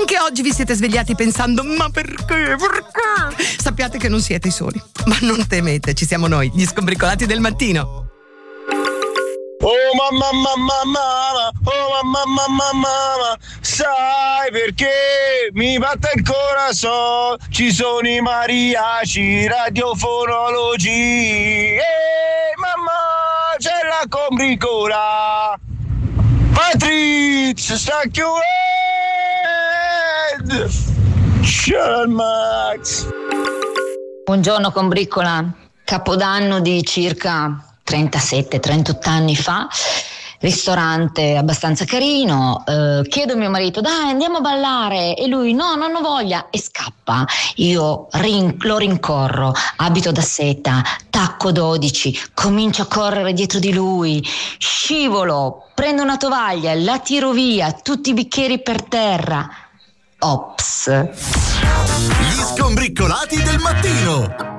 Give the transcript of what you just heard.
anche oggi vi siete svegliati pensando ma perché? Sappiate che non siete i soli, ma non temete, ci siamo noi, gli Scombricolati del mattino. Oh mamma, oh mamma, sai perché mi batte il corazon? Ci sono i mariachi, radiofonologi. Mamma, c'è la combricola. Patrizia, stack your head. Shut Max. Buongiorno combricola. Capodanno di circa 37-38 anni fa, ristorante abbastanza carino, chiedo a mio marito dai andiamo a ballare e lui no, non ho voglia e scappa. Io lo rincorro, abito da seta, tacco 12, comincio a correre dietro di lui, scivolo, prendo una tovaglia, la tiro via, tutti i bicchieri per terra. Ops. Gli Scombricolati del mattino.